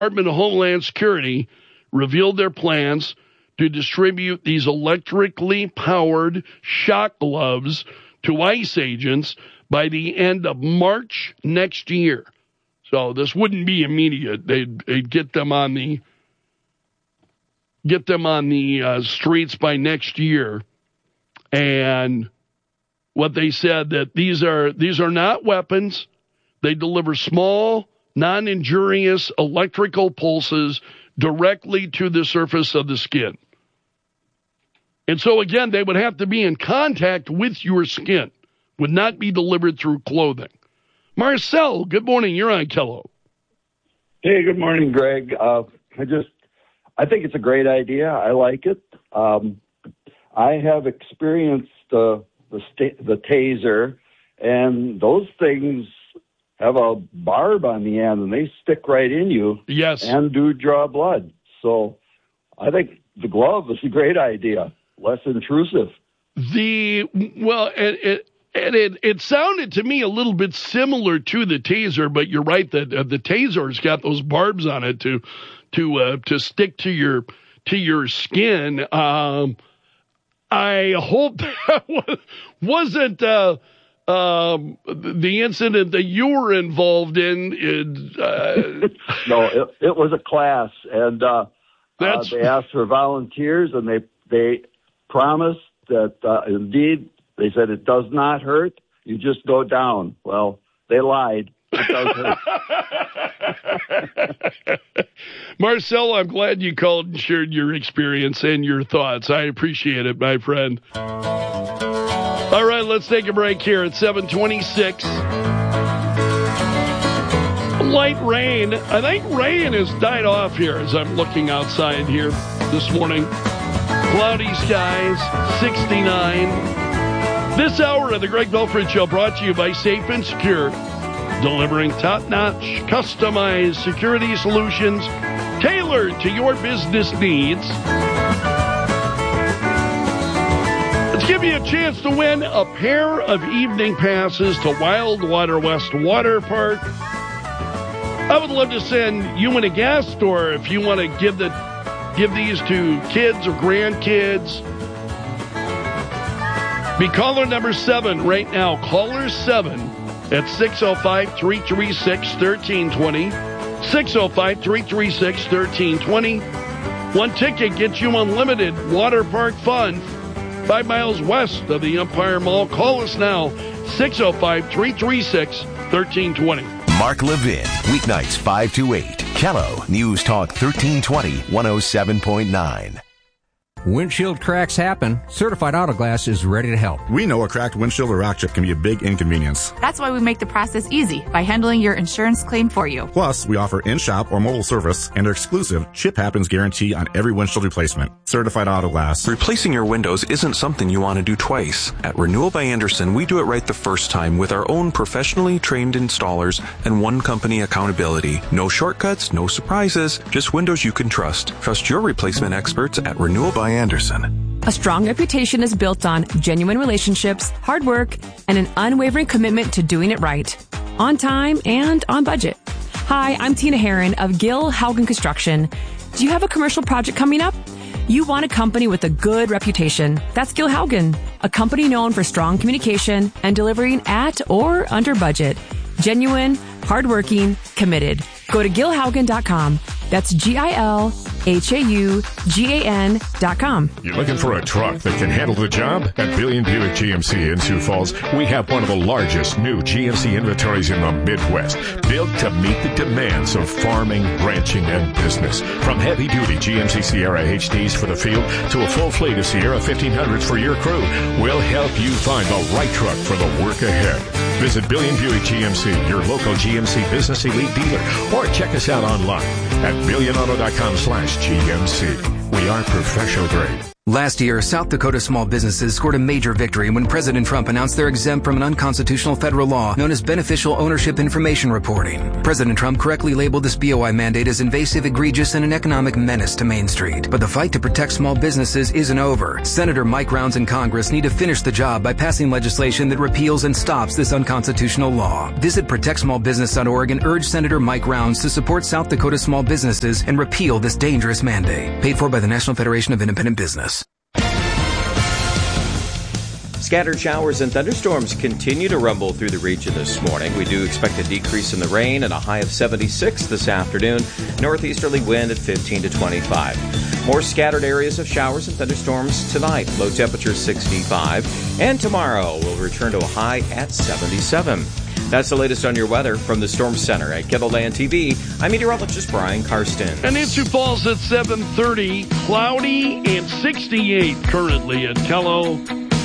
Department of Homeland Security revealed their plans to distribute these electrically powered shock gloves to ICE agents by the end of March next year. So this wouldn't be immediate. They'd get them on the streets by next year. And what they said that these are not weapons. They deliver small, non-injurious electrical pulses directly to the surface of the skin. And so, again, they would have to be in contact with your skin, would not be delivered through clothing. Marcel, good morning. You're on Kello. Hey, good morning, Greg. I think it's a great idea. I like it. I have experienced the taser, and those things have a barb on the end, and they stick right in you. Yes. And do draw blood. So I think the glove is a great idea, less intrusive. It sounded to me a little bit similar to the taser, but you're right that the taser's got those barbs on it to stick to your skin. I hope that wasn't the incident that you were involved in. No, it was a class, and they asked for volunteers, and they promised that indeed. They said it does not hurt. You just go down. Well, they lied. It does hurt. Marcel, I'm glad you called and shared your experience and your thoughts. I appreciate it, my friend. All right, let's take a break here at 7:26. Light rain. I think rain has died off here as I'm looking outside here this morning. Cloudy skies, 69. This hour of the Greg Belford Show brought to you by Safe and Secure, delivering top-notch, customized security solutions tailored to your business needs. Let's give you a chance to win a pair of evening passes to Wild Water West Water Park. I would love to send you in a gas store if you want to give these to kids or grandkids. Be caller number 7 right now. Caller 7 at 605-336-1320. 605-336-1320. One ticket gets you unlimited water park fun 5 miles west of the Empire Mall. Call us now, 605-336-1320. Mark Levin, weeknights 5 to 8. Kello, News Talk 1320, 107.9. Windshield cracks happen. Certified Auto Glass is ready to help. We know a cracked windshield or rock chip can be a big inconvenience. That's why we make the process easy by handling your insurance claim for you. Plus, we offer in-shop or mobile service and our exclusive Chip Happens guarantee on every windshield replacement. Certified Auto Glass. Replacing your windows isn't something you want to do twice. At Renewal by Andersen, we do it right the first time with our own professionally trained installers and one company accountability. No shortcuts, no surprises, just windows you can trust. Trust your replacement experts at Renewal by Andersen. A strong reputation is built on genuine relationships, hard work, and an unwavering commitment to doing it right. On time and on budget. Hi, I'm Tina Herron of Gil Haugen Construction. Do you have a commercial project coming up? You want a company with a good reputation. That's Gil Haugen, a company known for strong communication and delivering at or under budget. Genuine, hardworking, committed. Go to GilHaugen.com. That's GilHaugan.com. You're looking for a truck that can handle the job? At Billion Buick GMC in Sioux Falls, we have one of the largest new GMC inventories in the Midwest, built to meet the demands of farming, ranching, and business. From heavy-duty GMC Sierra HDs for the field to a full fleet of Sierra 1500s for your crew, we'll help you find the right truck for the work ahead. Visit Billion Buick GMC, your local GMC Business Elite dealer, or check us out online at billionauto.com/GMC. We are professional grade. Last year, South Dakota small businesses scored a major victory when President Trump announced they're exempt from an unconstitutional federal law known as beneficial ownership information reporting. President Trump correctly labeled this BOI mandate as invasive, egregious, and an economic menace to Main Street. But the fight to protect small businesses isn't over. Senator Mike Rounds in Congress need to finish the job by passing legislation that repeals and stops this unconstitutional law. Visit protectsmallbusiness.org and urge Senator Mike Rounds to support South Dakota small businesses and repeal this dangerous mandate. Paid for by the National Federation of Independent Business. Scattered showers and thunderstorms continue to rumble through the region this morning. We do expect a decrease in the rain and a high of 76 this afternoon. Northeasterly wind at 15 to 25. More scattered areas of showers and thunderstorms tonight. Low temperature 65. And tomorrow we'll return to a high at 77. That's the latest on your weather from the Storm Center at KELOLAND TV. I'm meteorologist Brian Karsten. And in Sioux Falls at 7:30, cloudy and 68 currently at Kello.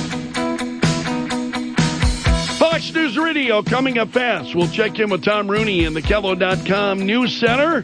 Fox News Radio coming up fast. We'll check in with Tom Rooney in the KELO.com News Center.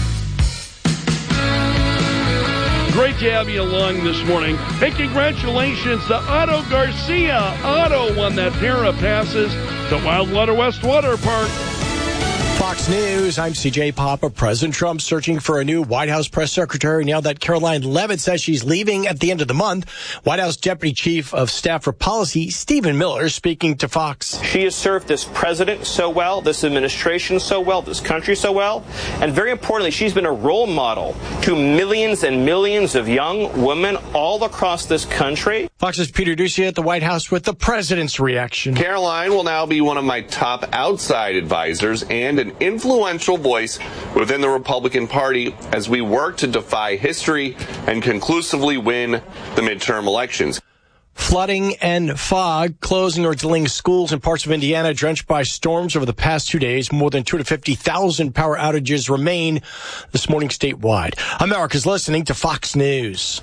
Great to have you along this morning. Hey, congratulations to Otto Garcia. Otto won that pair of passes to Wildwater West Water Park. Fox News, I'm CJ Papa. President Trump searching for a new White House press secretary now that Caroline Leavitt says she's leaving at the end of the month. White House Deputy Chief of Staff for Policy, Stephen Miller, speaking to Fox. She has served this president so well, this administration so well, this country so well, and very importantly, she's been a role model to millions and millions of young women all across this country. Fox's Peter Ducey at the White House with the president's reaction. Caroline will now be one of my top outside advisors and an influential voice within the Republican Party as we work to defy history and conclusively win the midterm elections. Flooding and fog closing or delaying schools in parts of Indiana drenched by storms over the past 2 days. More than 250,000 power outages remain this morning statewide. America's listening to Fox News.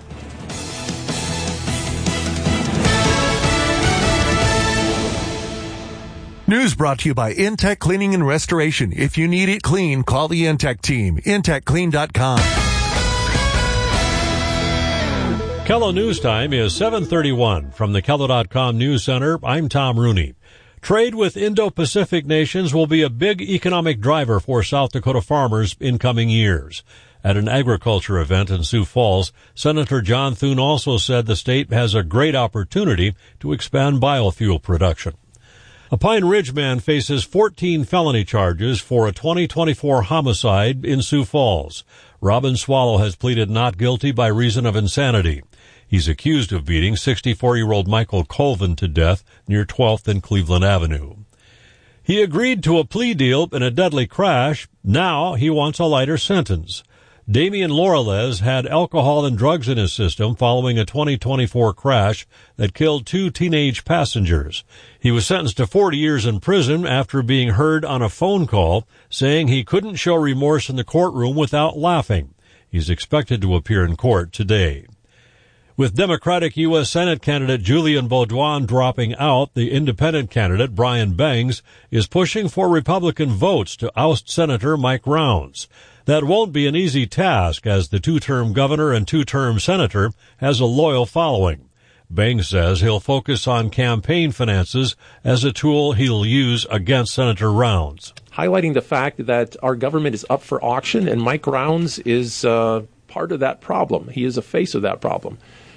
News brought to you by Intech Cleaning and Restoration. If you need it clean, call the Intech team. IntechClean.com. KELO News Time is 7:31. From the KELO.com News Center, I'm Tom Rooney. Trade with Indo-Pacific nations will be a big economic driver for South Dakota farmers in coming years. At an agriculture event in Sioux Falls, Senator John Thune also said the state has a great opportunity to expand biofuel production. A Pine Ridge man faces 14 felony charges for a 2024 homicide in Sioux Falls. Robin Swallow has pleaded not guilty by reason of insanity. He's accused of beating 64-year-old Michael Colvin to death near 12th and Cleveland Avenue. He agreed to a plea deal in a deadly crash. Now he wants a lighter sentence. Damian Lorelez had alcohol and drugs in his system following a 2024 crash that killed 2 teenage passengers. He was sentenced to 40 years in prison after being heard on a phone call saying he couldn't show remorse in the courtroom without laughing. He's expected to appear in court today. With Democratic U.S. Senate candidate Julian Beaudoin dropping out, the independent candidate Brian Bangs is pushing for Republican votes to oust Senator Mike Rounds. That won't be an easy task, as the 2-term governor and 2-term senator has a loyal following. Bangs says he'll focus on campaign finances as a tool he'll use against Senator Rounds. Highlighting the fact that our government is up for auction and Mike Rounds is part of that problem. He is a face of that problem.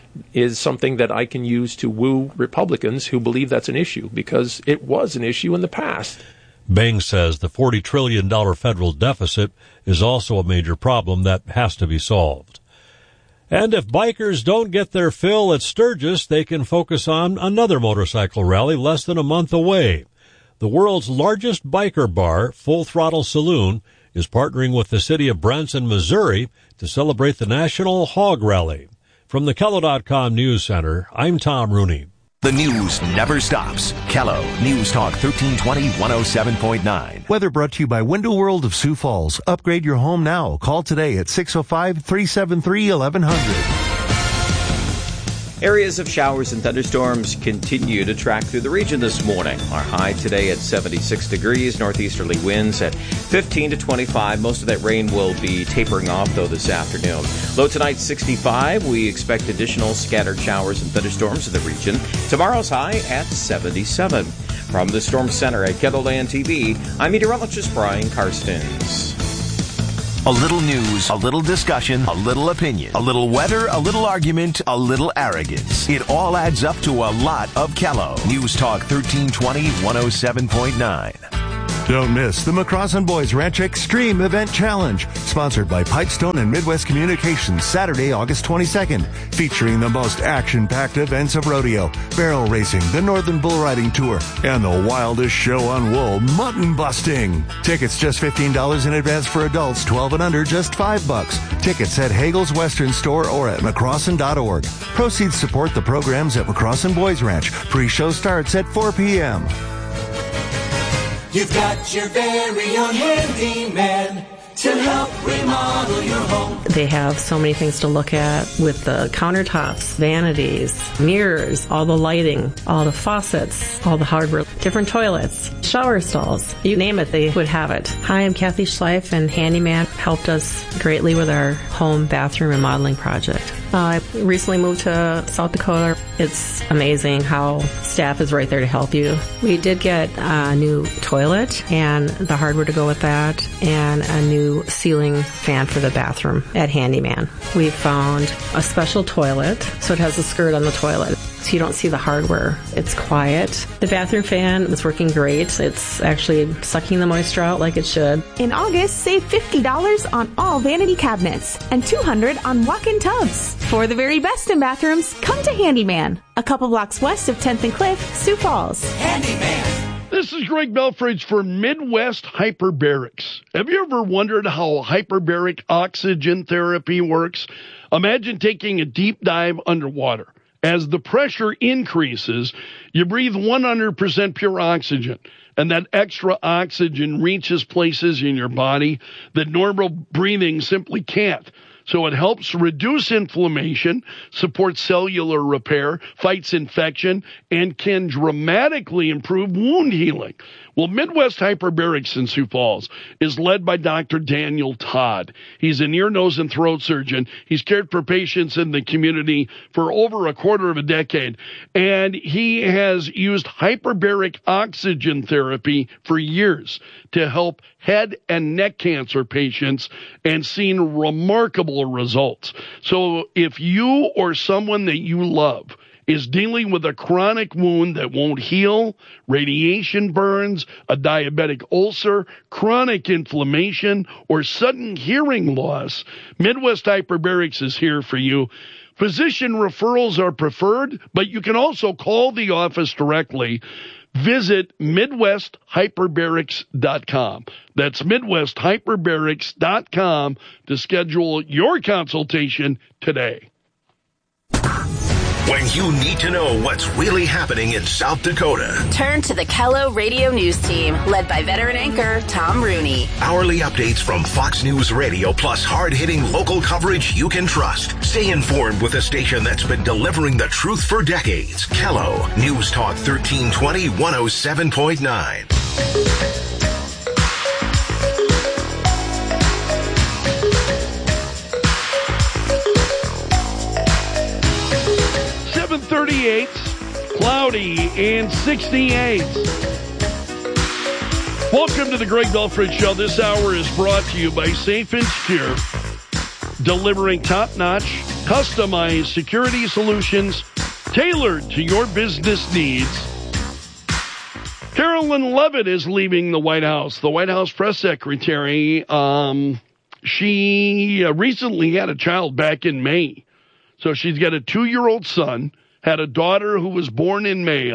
Is something that I can use to woo Republicans who believe that's an issue, because it was an issue in the past. Bangs says the $40 trillion federal deficit is also a major problem that has to be solved. And if bikers don't get their fill at Sturgis, they can focus on another motorcycle rally less than a month away. The world's largest biker bar, Full Throttle Saloon, is partnering with the city of Branson, Missouri, to celebrate the National Hog Rally. From the KELO.com News Center, I'm Tom Rooney. The news never stops. KELO News Talk 1320 107.9. Weather brought to you by Window World of Sioux Falls. Upgrade your home now. Call today at 605-373-1100. Areas of showers and thunderstorms continue to track through the region this morning. Our high today at 76 degrees, northeasterly winds at 15 to 25. Most of that rain will be tapering off, though, this afternoon. Low tonight, 65. We expect additional scattered showers and thunderstorms in the region. Tomorrow's high at 77. From the Storm Center at KELOLAND TV, I'm meteorologist Brian Karstens. A little news, a little discussion, a little opinion, a little weather, a little argument, a little arrogance. It all adds up to a lot of Kello. News Talk 1320, 107.9. Don't miss the McCrossin Boys Ranch Extreme Event Challenge, sponsored by Pipestone and Midwest Communications, Saturday, August 22nd, featuring the most action-packed events of rodeo, barrel racing, the Northern Bull Riding Tour, and the wildest show on wool, mutton busting. Tickets just $15 in advance for adults, 12 and under, just $5. Tickets at Hagel's Western Store or at McCrossin.org. Proceeds support the programs at McCrossin Boys Ranch. Pre-show starts at 4 p.m. You've got your very own handyman to help remodel your home. They have so many things to look at with the countertops, vanities, mirrors, all the lighting, all the faucets, all the hardware, different toilets, shower stalls. You name it, they would have it. Hi, I'm Kathy Schleif, and Handyman helped us greatly with our home bathroom remodeling project. I recently moved to South Dakota. It's amazing how staff is right there to help you. We did get a new toilet and the hardware to go with that, and a new ceiling fan for the bathroom at Handyman. We found a special toilet, so it has a skirt on the toilet, so you don't see the hardware. It's quiet. The bathroom fan is working great. It's actually sucking the moisture out like it should. In August, save $50 on all vanity cabinets and $200 on walk-in tubs. For the very best in bathrooms, come to Handyman, a couple blocks west of 10th and Cliff, Sioux Falls. Handyman. This is Greg Belfridge for Midwest Hyperbarics. Have you ever wondered how hyperbaric oxygen therapy works? Imagine taking a deep dive underwater. As the pressure increases, you breathe 100% pure oxygen, and that extra oxygen reaches places in your body that normal breathing simply can't. So it helps reduce inflammation, supports cellular repair, fights infection, and can dramatically improve wound healing. Well, Midwest Hyperbarics in Sioux Falls is led by Dr. Daniel Todd. He's an ear, nose, and throat surgeon. He's cared for patients in the community for over a quarter of a decade, and he has used hyperbaric oxygen therapy for years to help head and neck cancer patients and seen remarkable results. So if you or someone that you love is dealing with a chronic wound that won't heal, radiation burns, a diabetic ulcer, chronic inflammation, or sudden hearing loss, Midwest Hyperbarics is here for you. Physician referrals are preferred, but you can also call the office directly. Visit MidwestHyperbarics.com. That's MidwestHyperbarics.com to schedule your consultation today. When you need to know what's really happening in South Dakota, turn to the Kello Radio News Team, led by veteran anchor Tom Rooney. Hourly updates from Fox News Radio, plus hard-hitting local coverage you can trust. Stay informed with a station that's been delivering the truth for decades. Kello, News Talk 1320, 107.9. Cloudy and 68. Welcome to the Greg Belfridge Show. This hour is brought to you by Safe and Secure, delivering top-notch, customized security solutions tailored to your business needs. Carolyn Levitt is leaving the White House. The White House press secretary, she recently had a child back in May. So she's got a 2-year-old son, had a daughter who was born in May,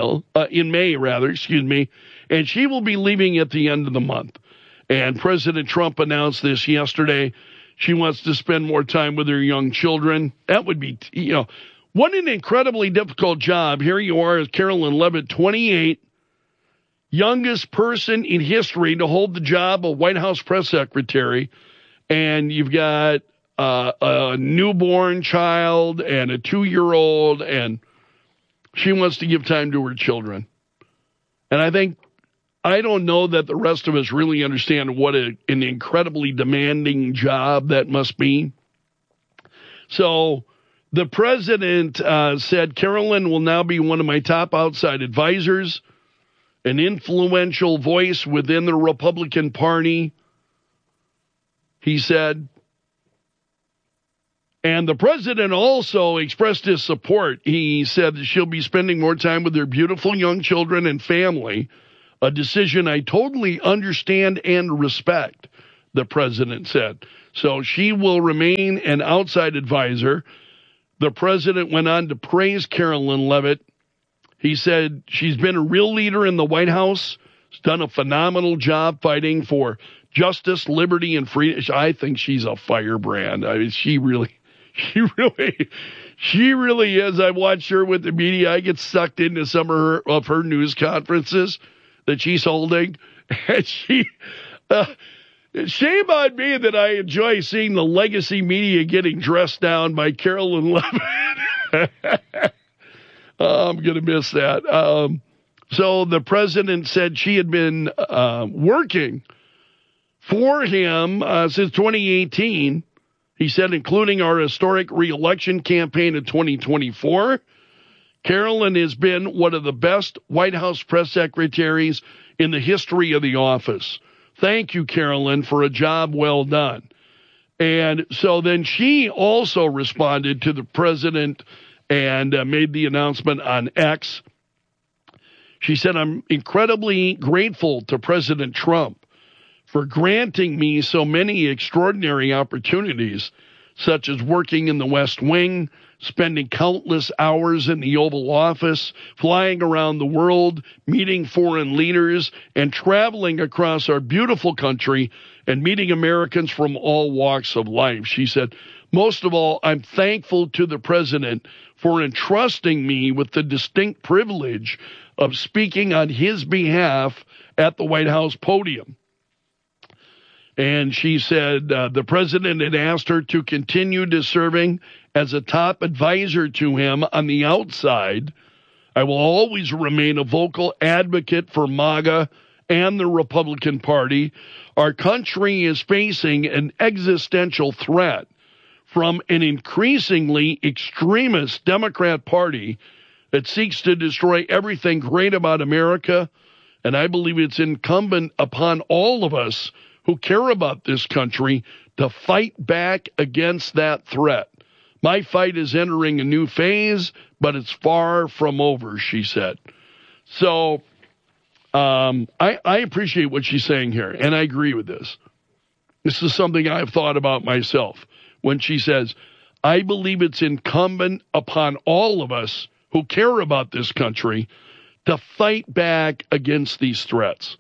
and she will be leaving at the end of the month. And President Trump announced this yesterday. She wants to spend more time with her young children. That would be, what an incredibly difficult job. Here you are as Carolyn Levitt, 28, youngest person in history to hold the job of White House press secretary. And you've got a newborn child and a 2-year-old, and she wants to give time to her children. And I don't know that the rest of us really understand what an incredibly demanding job that must be. So the president said, Carolyn will now be one of my top outside advisors, an influential voice within the Republican Party, he said. And the president also expressed his support. He said that she'll be spending more time with their beautiful young children and family, a decision I totally understand and respect, the president said. So she will remain an outside advisor. The president went on to praise Carolyn Leavitt. He said she's been a real leader in the White House. She's done a phenomenal job fighting for justice, liberty, and freedom. I think she's a firebrand. I mean, she really is. I watched her with the media. I get sucked into some of her news conferences that she's holding. And shame on me that I enjoy seeing the legacy media getting dressed down by Carolyn Leavitt. I'm going to miss that. So the president said she had been working for him since 2018. He said, including our historic reelection campaign in 2024, Carolyn has been one of the best White House press secretaries in the history of the office. Thank you, Carolyn, for a job well done. And so then she also responded to the president and made the announcement on X. She said, I'm incredibly grateful to President Trump for granting me so many extraordinary opportunities, such as working in the West Wing, spending countless hours in the Oval Office, flying around the world, meeting foreign leaders, and traveling across our beautiful country and meeting Americans from all walks of life. She said, most of all, I'm thankful to the president for entrusting me with the distinct privilege of speaking on his behalf at the White House podium. And she said the president had asked her to continue to serving as a top advisor to him on the outside. I will always remain a vocal advocate for MAGA and the Republican Party. Our country is facing an existential threat from an increasingly extremist Democrat Party that seeks to destroy everything great about America. And I believe it's incumbent upon all of us who care about this country to fight back against that threat. My fight is entering a new phase, but it's far from over, she said. So I appreciate what she's saying here, and I agree with this. This is something I've thought about myself when she says, I believe it's incumbent upon all of us who care about this country to fight back against these threats.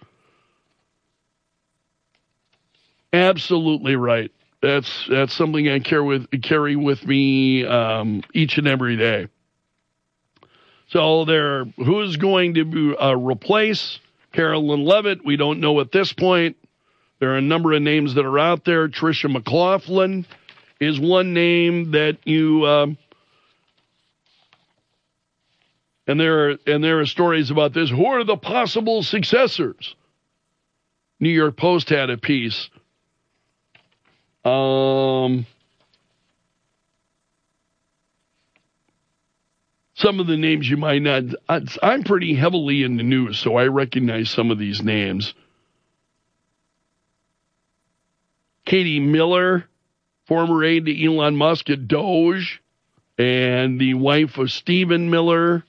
Absolutely right. That's something I carry with me each and every day. So who's going to replace Carolyn Leavitt? We don't know at this point. There are a number of names that are out there. Tricia McLaughlin is one name that you and there are stories about this. Who are the possible successors? New York Post had a piece. Some of the names you might not. I'm pretty heavily in the news, so I recognize some of these names. Katie Miller, former aide to Elon Musk at Doge, and the wife of Stephen Miller.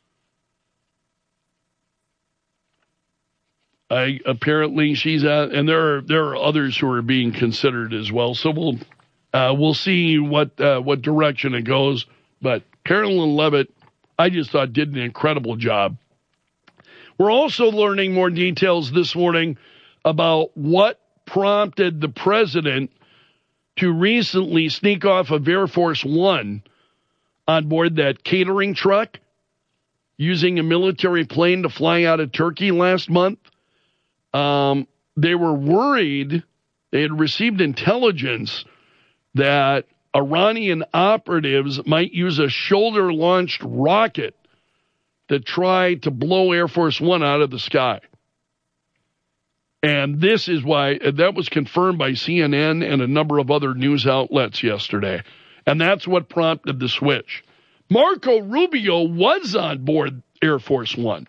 Apparently she's out, and there are others who are being considered as well. So we'll see what direction it goes. But Carolyn Leavitt, I just thought did an incredible job. We're also learning more details this morning about what prompted the president to recently sneak off of Air Force One on board that catering truck using a military plane to fly out of Turkey last month. They were worried. They had received intelligence that Iranian operatives might use a shoulder-launched rocket to try to blow Air Force One out of the sky. And this is why that was confirmed by CNN and a number of other news outlets yesterday. And that's what prompted the switch. Marco Rubio was on board Air Force One.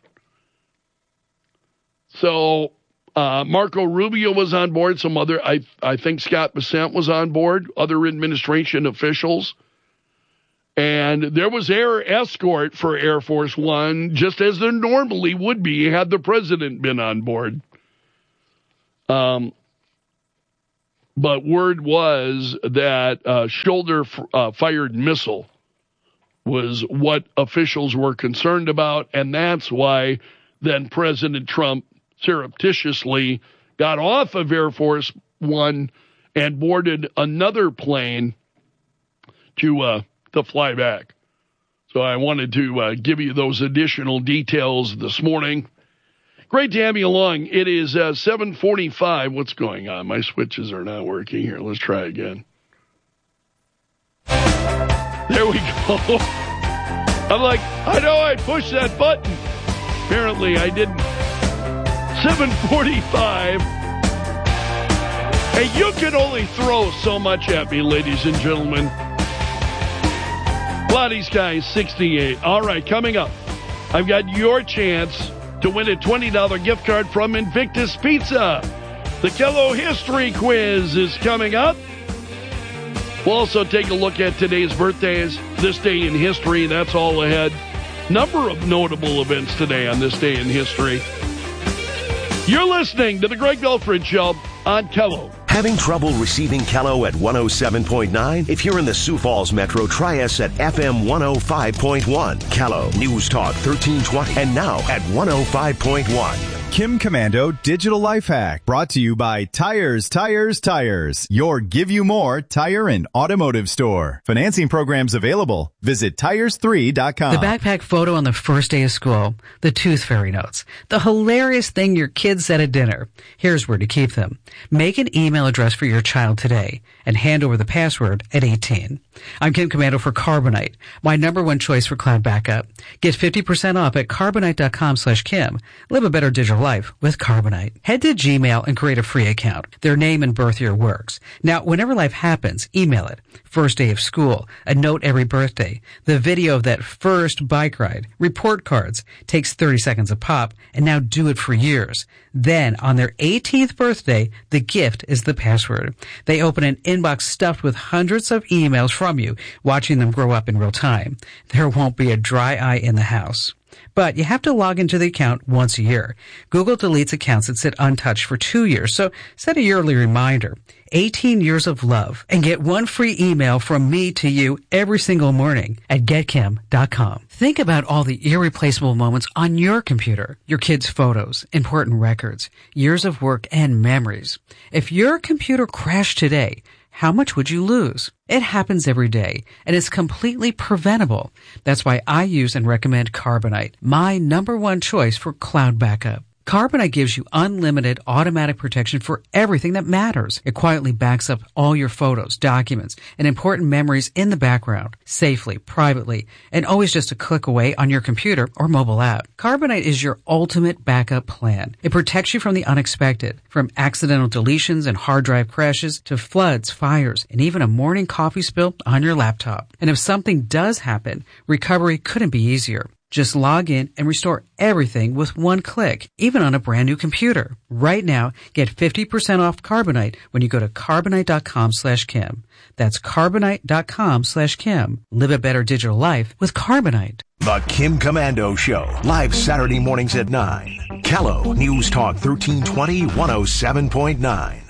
So Marco Rubio was on board. Some other, I think Scott Bessent was on board, other administration officials. And there was air escort for Air Force One, just as there normally would be had the president been on board. But word was that shoulder-fired missile was what officials were concerned about, and that's why then President Trump surreptitiously got off of Air Force One and boarded another plane to fly back. So I wanted to give you those additional details this morning. Great to have you along. It is 7:45. What's going on? My switches are not working here. Let's try again. There we go. I'm like, I know I pushed that button. Apparently I didn't. 7:45. Hey, you can only throw so much at me, ladies and gentlemen. Cloudy skies, 68. All right, coming up, I've got your chance to win a $20 gift card from Invictus Pizza. The Kello History Quiz is coming up. We'll also take a look at today's birthdays, this day in history. That's all ahead. Number of notable events today on this day in history. You're listening to the Greg Belford Show on Kello. Having trouble receiving Kello at 107.9? If you're in the Sioux Falls Metro, try us at FM 105.1. Kello News Talk 1320 and now at 105.1. Kim Commando Digital Life Hack, brought to you by Tires, your Give You More tire and automotive store. Financing programs available. Visit tires3.com. The backpack photo on the first day of school, the tooth fairy notes, the hilarious thing your kids said at dinner. Here's where to keep them. Make an email address for your child today and hand over the password at 18. I'm Kim Commando for Carbonite, my number one choice for cloud backup. Get 50% off at carbonite.com/Kim. Live a better digital life with Carbonite. Head to Gmail and create a free account. Their name and birth year works. Now, whenever life happens, email it. First day of school, a note every birthday, the video of that first bike ride, report cards, takes 30 seconds a pop, and now do it for years. Then, on their 18th birthday, the gift is the password. They open an inbox stuffed with hundreds of emails from you, watching them grow up in real time. There won't be a dry eye in the house. But you have to log into the account once a year. Google deletes accounts that sit untouched for 2 years, so set a yearly reminder. 18 years of love, and get one free email from me to you every single morning at getkim.com. Think about all the irreplaceable moments on your computer, your kids' photos, important records, years of work, and memories. If your computer crashed today, how much would you lose? It happens every day, and it's completely preventable. That's why I use and recommend Carbonite, my number one choice for cloud backup. Carbonite gives you unlimited automatic protection for everything that matters. It quietly backs up all your photos, documents, and important memories in the background, safely, privately, and always just a click away on your computer or mobile app. Carbonite is your ultimate backup plan. It protects you from the unexpected, from accidental deletions and hard drive crashes to floods, fires, and even a morning coffee spill on your laptop. And if something does happen, recovery couldn't be easier. Just log in and restore everything with one click, even on a brand new computer. Right now, get 50% off Carbonite when you go to carbonite.com/Kim. That's carbonite.com/Kim. Live a better digital life with Carbonite. The Kim Commando Show, live Saturday mornings at 9. Kello News Talk 1320, 107.9.